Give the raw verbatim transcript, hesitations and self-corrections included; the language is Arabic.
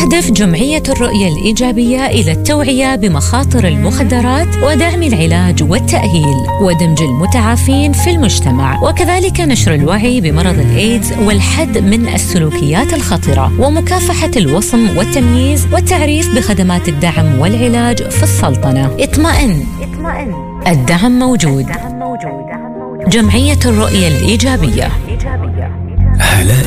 تهدف جمعية الرؤية الإيجابية إلى التوعية بمخاطر المخدرات ودعم العلاج والتأهيل ودمج المتعافين في المجتمع، وكذلك نشر الوعي بمرض الإيدز والحد من السلوكيات الخطرة ومكافحة الوصم والتمييز والتعريف بخدمات الدعم والعلاج في السلطنة. اطمئن، الدعم موجود. جمعية الرؤية الإيجابية. هلا